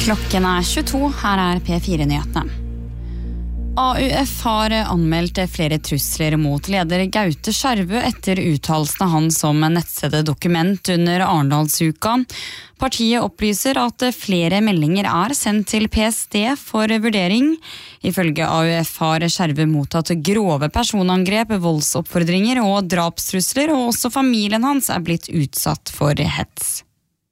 Klokken 22, her P4-nyhetene. AUF har anmeldt flere trusler mot leder Gaute Skjervø etter uttalelsene hans om nettstedet Dokument under Arendalsuka. Partiet opplyser at flere meldinger sendt til PST for vurdering. Ifølge AUF har Skjervø mottatt grove personangrep, voldsoppfordringer og drapstrusler, og også familien hans blitt utsatt for hets.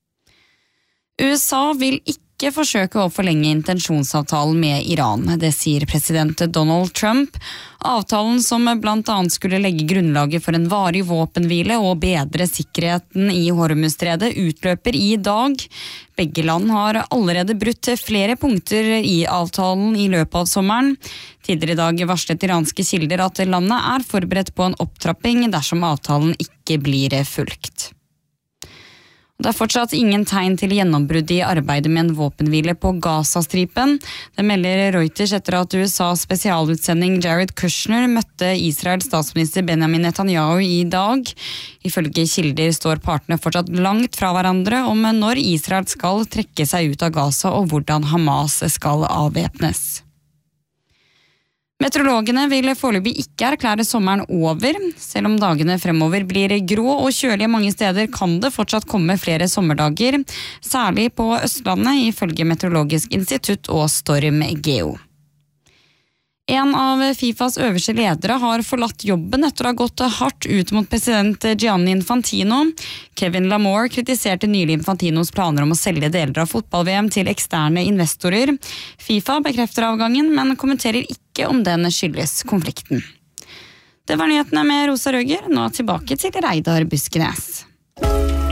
USA vil ikke forsøke å forlenge intensjonsavtalen med Iran, det sier president Donald Trump. Avtalen som blant annet skulle legge grunnlaget for en varig våpenhvile og bedre sikkerheten i Hormuzstredet utløper i dag. Begge land har allerede brutt flere punkter i avtalen i løpet av sommeren. Tidligere i dag varslet iranske kilder at landet forberedt på en opptrapping dersom avtalen ikke blir fulgt. Det fortsatt ingen tegn til gjennombrudd i arbeidet med en våpenhvile på Gazastripen. Det melder Reuters etter at USAs spesialutsending Jared Kushner møtte Israels statsminister Benjamin Netanyahu i dag. Ifølge kilder står partene fortsatt langt fra hverandre om når Israel skal trekke seg ut av Gaza og hvordan Hamas skal avvæpnes. Meteorologene vil foreløpig ikke erklære sommeren over. Selv om dagene fremover blir grå og kjølige mange steder, kan det fortsatt komme flere sommerdager, særlig på Østlandet, ifølge Meteorologisk institutt og Storm Geo. En av FIFAs øverste ledere har forlatt jobben etter å ha gått hardt ut mot president Gianni Infantino. Kevin Lamore kritiserte nylig Infantinos planer om å selge deler av fotball-VM til eksterne investorer. FIFA bekrefter avgangen, men kommenterer ikke om den skyldes konflikten. Det var nyhetene med Rosa Røger, nå tilbake til Reidar Buskenes.